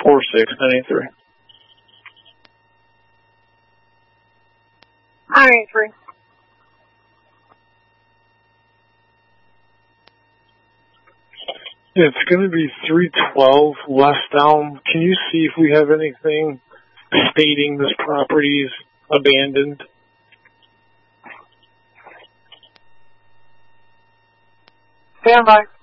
46983. 983. It's going to be 312 West Elm. Can you see if we have anything stating this property is abandoned? Stand by.